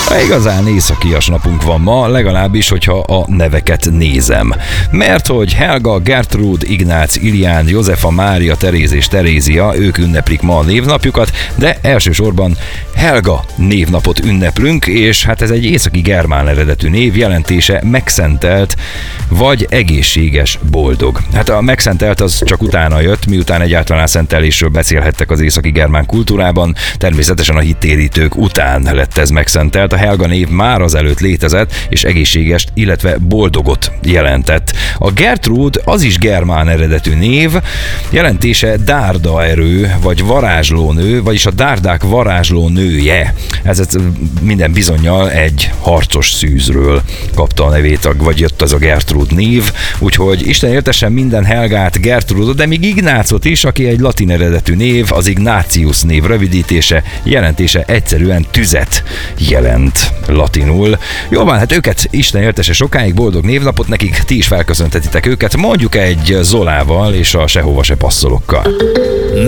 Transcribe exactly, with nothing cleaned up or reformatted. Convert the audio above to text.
Igazán északias napunk van ma, legalábbis, hogyha a neveket nézem. Mert hogy Helga, Gertrud, Ignác, Ilián, Józefa, Mária, Teréz és Terézia, ők ünneplik ma a névnapjukat, de elsősorban Helga névnapot ünneplünk, és hát ez egy északi germán eredetű név, jelentése megszentelt, vagy egészséges, boldog. Hát a megszentelt az csak utána jött, miután egyáltalán szentelésről beszélhettek az északi germán kultúrában, természetesen a hittérítők után lett ez megszentelt. A Helga név már azelőtt létezett, és egészséges, illetve boldogot jelentett. A Gertrud az is germán eredetű név, jelentése dárda erő, vagy varázslónő, vagyis a dárdák varázslónője. Ez minden bizonnyal egy harcos szűzről kapta a nevét, vagy jött az a Gertrud név, úgyhogy Isten éltessen minden Helgát, Gertrudot, de még Ignácot is, aki egy latin eredetű név, az Ignatius név rövidítése, jelentése egyszerűen tüzet jelent latinul. Jól van, hát őket Isten éltesse sokáig, boldog névnapot nekik, ti is felköszönthetitek őket, mondjuk egy Zolával és a Sehova se passzolokkal.